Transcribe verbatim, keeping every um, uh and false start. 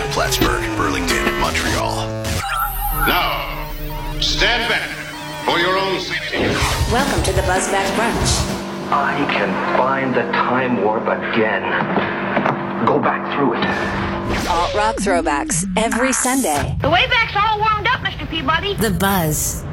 Plattsburgh, Burlington, Montreal. Now, stand back for your own safety. Welcome to the Buzzback Brunch. I can find the time warp again. Go back through it. Alt rock throwbacks every Sunday. The way back's all warmed up, Mister Peabody. The Buzz.